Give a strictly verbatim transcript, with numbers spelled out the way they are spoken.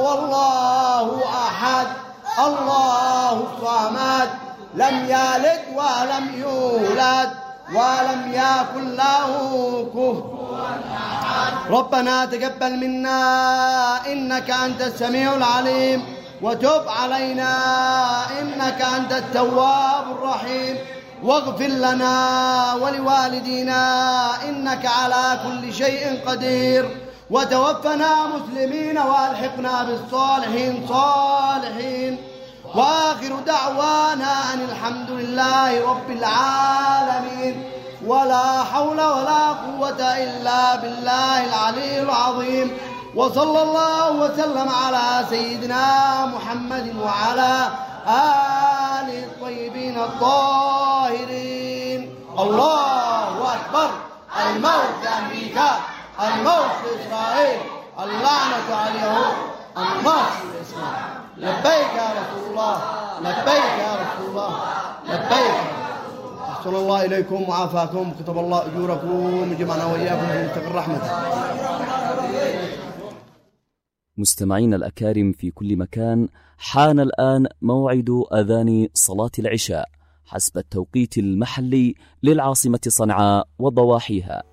هو الله أحد الله الصمد لم يلد ولم يولد ولم يكن له كفوا أحد. ربنا تقبل منا إنك أنت السميع العليم وتب علينا إنك أنت التواب الرحيم واغفر لنا ولوالدينا إنك على كل شيء قدير وتوفنا مسلمين والحقنا بالصالحين صالحين وآخر دعوانا أن الحمد لله رب العالمين ولا حول ولا قوة إلا بالله العلي العظيم وصلى الله وسلم على سيدنا محمد وعلى آله الطيبين الطاهرين. الله أكبر. الموت لأمريكا الموت لإسرائيل اللعنة على اليهود النصر للإسلام. لبيك يا رسول الله لبيك يا رسول الله لبيك. أحسن الله إليكم وعافاكم كتب الله أجوركم وجمعنا وإياكم في مستقر رحمته. مستمعين الأكارم في كل مكان، حان الآن موعد أذان صلاة العشاء حسب التوقيت المحلي للعاصمة صنعاء وضواحيها.